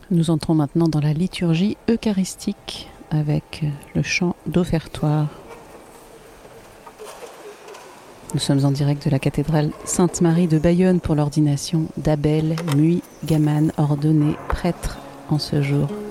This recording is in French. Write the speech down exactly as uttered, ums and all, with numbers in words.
Nous entrons maintenant dans la liturgie eucharistique avec le chant d'offertoire. Nous sommes en direct de la cathédrale Sainte-Marie de Bayonne pour l'ordination d'Abel Muy Gaman, ordonné prêtre en ce jour